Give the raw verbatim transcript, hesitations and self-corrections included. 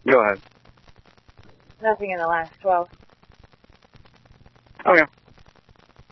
Go ahead. Nothing in the last twelve. Okay.